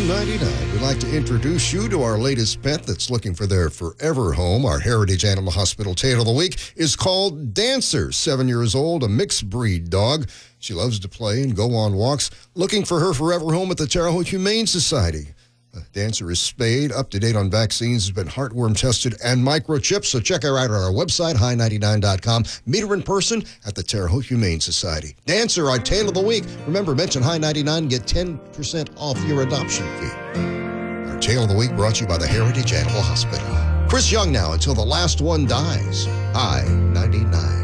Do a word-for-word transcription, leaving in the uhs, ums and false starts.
ninety-nine. We'd like to introduce you to our latest pet that's looking for their forever home. Our Heritage Animal Hospital Tale of the Week is called Dancer, seven years old, a mixed breed dog. She loves to play and go on walks, looking for her forever home at the Terre Haute Humane Society. Uh, Dancer is spayed, up to date on vaccines, has been heartworm tested and microchipped, so check her out on our website, high ninety-nine dot com. Meet her in person at the Terre Haute Humane Society. Dancer, our Tale of the Week. Remember, mention High ninety-nine and get ten percent off your adoption fee. Our Tale of the Week brought to you by the Heritage Animal Hospital. Chris Young now, until the last one dies. High ninety-nine.